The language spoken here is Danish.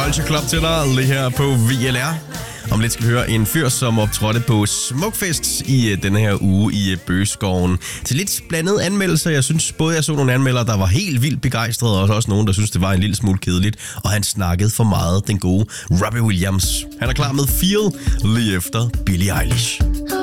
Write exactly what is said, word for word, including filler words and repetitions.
Culture Club til dig lige her på V L R. Om lidt skal vi høre en fyr, som optrådte på Smukfest i denne her uge i Bøgeskoven. Til lidt blandede anmeldelser. Jeg synes både, jeg så nogle anmeldere, der var helt vildt begejstrede, og også nogen, der synes, det var en lille smule kedeligt. Og han snakkede for meget, den gode Robbie Williams. Han er klar med Feel lige efter Billie Eilish.